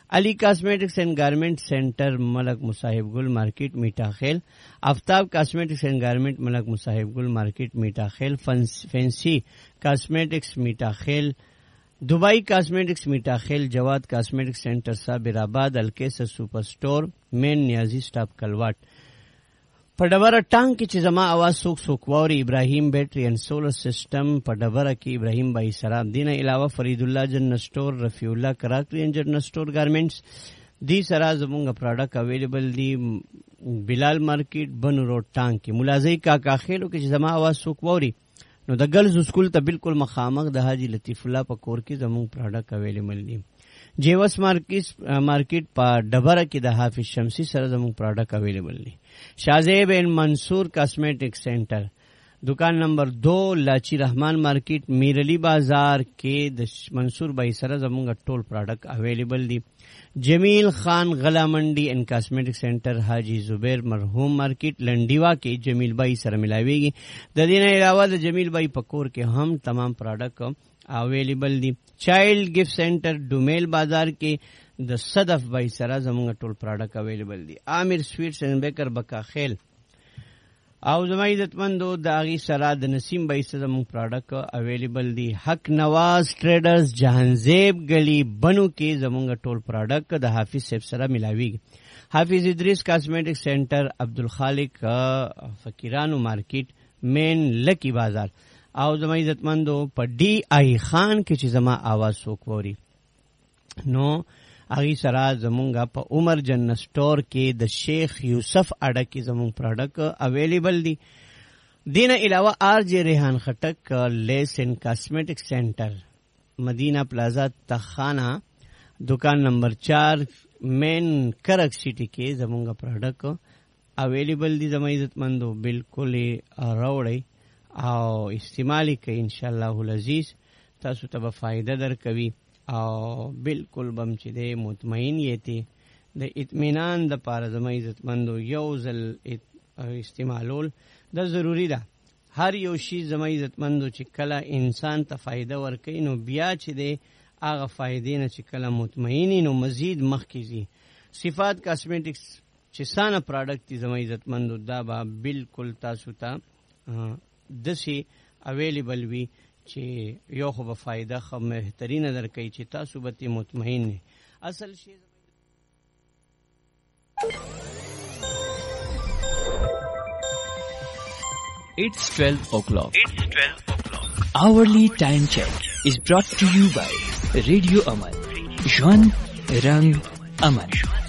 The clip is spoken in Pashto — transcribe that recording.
علی کاسمیٹکس اینڈ گارمنٹ سینٹر ملک مصاحب گل مارکیٹ میٹھا خیل, آفتاب کاسمیٹکس اینڈ گارمنٹ ملک مصاحب گل مارکیٹ میٹھا خیل, فینسی کاسمیٹکس میٹھا خیل, دبئی کاسمیٹکس میٹھا خیل, جواد کاسمیٹکس سینٹر صابر آباد, الکیسر سپر سٹور مین نیازی سٹاپ کلواٹ. په ډبره ټانک کې چې زما اواز څوک څوک واوري, ابراهیم بیټری اینڈ سولر سسٹم په ډبره کې ابراهیم بای سراب. دینه علاوه فرید الله جنرل سٹور, رفیع الله کراکری اینڈ جنرل سٹور گارمنٹس دی سره زمونږ پروډکټ اویلیبل دی. بلال مارکیټ بن روډ ټانک کې ملازی کاکا خیلو کې چې زما اواز څوک واوري نو د ګرلز سکول ته بالکل مخامخ د حاجی لطیف الله په کور کې زمونږ پروډکټ اویلیبل دی. جیوس مارکیټ په ډبره کې د حافظ شمسی سره زموږ پروډکټ اویلیبل دی. شازیب اینڈ منصور کاسمیٹک سینٹر, دکان نمبر 2, لاچی رحمان مارکیٹ, میرلی بازار کې د منصور بای سره زموږ ټول پروډکټ اویلیبل دی. جمیل خان غلا منڈی اینڈ کاسمیٹک سینٹر, حاجی زبیر مرحوم مارکیٹ لنډیوا کې جمیل بای سره ملاویږي. د دې نه علاوه د جمیل بای پکور کې هم تمام پروډکټ اویلیبل دی. چائلڈ گفٹ سینٹر ډومیل بازار کې د صدف بای سره زموږ ټول پروډکټ اویلیبل دی. عامر سویټس اینڈ بیکر بکا خیل او زما عزتمندو د هغې سره د نسیم بای سره زموږ پروډکټ اویلیبل دی. حق نواز ټریډرز جهانزیب گلی بنو کې زموږ ټول پروډکټ د حافظ صاحب سره ملاویږي. حافظ ادریس کاسمیٹک سینٹر, عبدالخالق فقیرانو مارکیٹ مین لکی بازار او زما عزتمندو په ڈی آئی خان کې چې زما آواز څوک ووري نو هغې سره زمونږ په عمر جنرل سٹور کې د شیخ یوسف اډه کې زمونږ پروډکټ اویلیبل دی. دین علاوه آر جے ریحان خټک لیس اینڈ کاسمیٹک سینٹر, مدینہ پلازا تخانہ, دکان نمبر 4, مین کرک سٹی کې زمونږ پروډکټ اویلیبل دی. زما عزتمندو بالکل راوړئ او استعمالی کوي, انشاءالله العزیز تاسو ته به فائدہ در کوي او بالکل بم چې دی مطمئن یې د اطمینان د پاره زما عزتمندو یو ځل استعمالول د ضروری ده. هر یو شی زما عزتمندو چې کله انسان ته فائدہ ورکوي نو بیا چې دی هغه فائدې نه چې کله مطمئنی نو مزید مخکې ځي. صفات کاسمیټکس چې سانه پروډکټ دي زما عزتمندو دا به بالکل تاسو ته دسی اویلیبل وی چې یو خو به فائدہ خو بهترینه در کوي چې تاسو به تی مطمئن نه. اصل شی It's 12 o'clock. Hourly time check is brought to you by Radio Aman. Jwan Rang Aman.